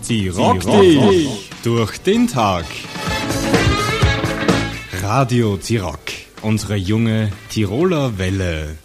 Sie rockt dich durch den Tag. Radio Tirock, unsere junge Tiroler Welle.